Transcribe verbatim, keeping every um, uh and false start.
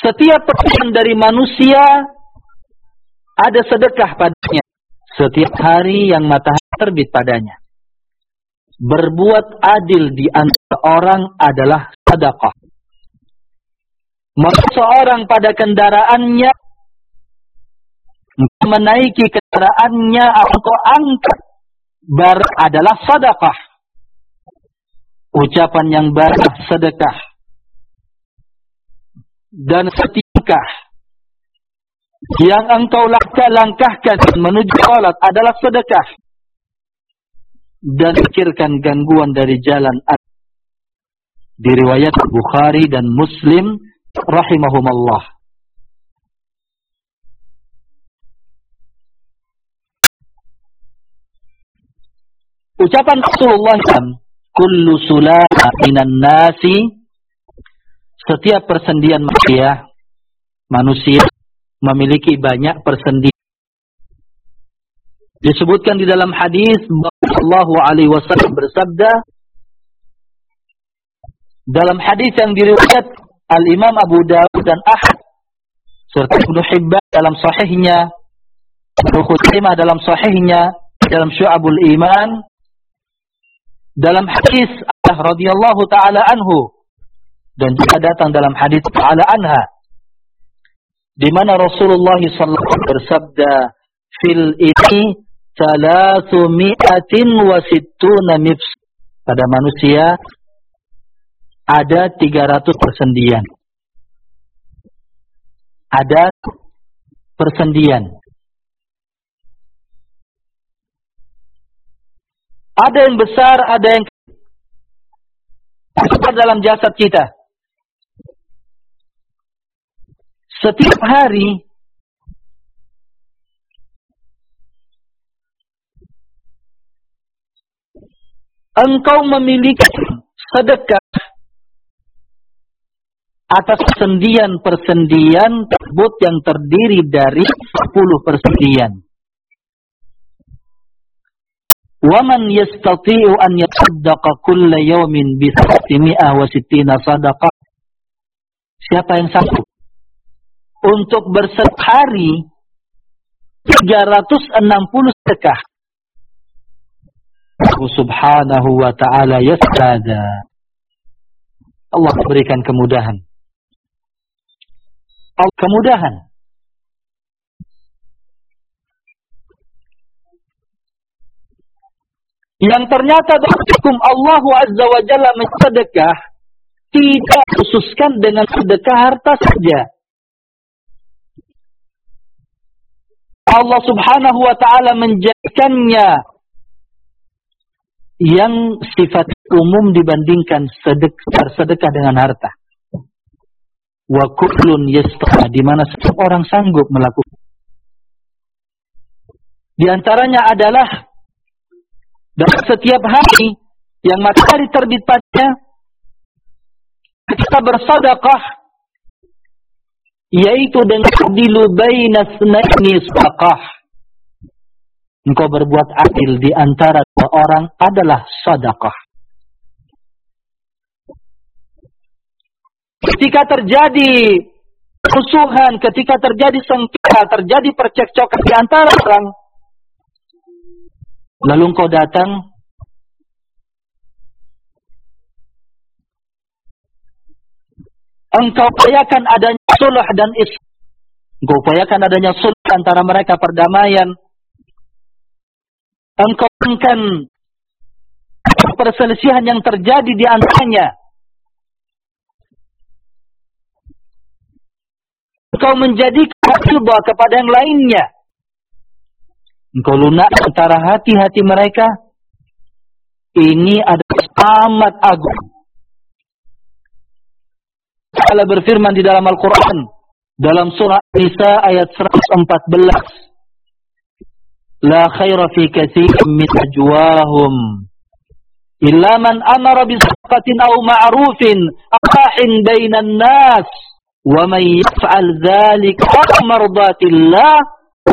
Setiap persen dari manusia ada sedekah padanya. Setiap hari yang matahari terbit padanya. Berbuat adil di antara orang adalah sedekah. Maka seorang pada kendaraannya menaiki kendaraannya atau angkat bar adalah sedekah. Ucapan yang baik sedekah. Dan setingkah yang engkau langkah-langkahkan menuju salat adalah sedekah. Dan pikirkan gangguan dari jalan. Diriwayat Bukhari dan Muslim rahimahumullah. Ucapan Rasulullah shallallahu alaihi wasallam, kullu sulama minan nasi, setiap persendian manusia, manusia memiliki banyak persendian. Disebutkan di dalam hadis sallallahu alaihi wasallam bersabda, dalam hadis yang diriwayat Al-Imam Abu Dawud dan Ahmad serta Ibnu Hibban dalam sahihnya, Ibnu Khuzaimah dalam sahihnya, dalam Syu'abul Iman, dalam hadis Aisyah radhiyallahu taala anhu, dan juga datang dalam hadis ta'ala anha, di mana Rasulullah sallallahu alaihi wasallam bersabda, fil ini salatu mi'atin wa sittuna mifs, pada manusia ada tiga ratus persendian. Ada persendian. Ada yang besar, ada yang besar dalam jasad kita. Setiap hari engkau memiliki sedekah atas persendian-persendian tersebut yang terdiri dari sepuluh persendian. وَمَنْ يَسْتَطِيعُ أَنْ يَصَدَّقَ كُلَّ يَوْمٍ بِثَلَاثِمِائَةٍ وَسِتِّينَ صَدَقَةً. Siapa yang sanggup untuk bersetiap hari tiga ratus enam puluh sedekah? Allah Subhanahu wa ta'ala yastada. Allah berikan kemudahan. Allah kemudahan. Yang ternyata hukum Allah Azza wa Jalla mensedekah tidak khususkan dengan sedekah harta saja. Allah Subhanahu wa ta'ala menjadikannya yang sifat umum dibandingkan sedekah, sedekah dengan harta. Wa kullun yastata, di mana setiap orang sanggup melakukan. Di antaranya adalah dalam setiap hari yang matahari terbit padanya, kita bersedekah, yaitu dengan adilu baina tsnaini sedekah. Engkau berbuat adil di antara dua orang adalah sedekah. Ketika terjadi kerusuhan, ketika terjadi sengketa, terjadi percekcokan di antara orang, lalu engkau datang, engkau upayakan adanya sulh dan islah, engkau upayakan adanya sulh antara mereka, perdamaian, engkau akan perselisihan yang terjadi di antaranya, engkau menjadikan ridha kepada yang lainnya, engkau lunak antara hati-hati mereka. Ini adalah amat agung. Allah berfirman di dalam Al-Quran, dalam surah Nisa ayat seratus empat belas, La khaira fi katsirin min ajwahum illa man amara bi sadaqatin aw ma'rufin ahin bainan nas wa man yaf'al dzalika mardhatillah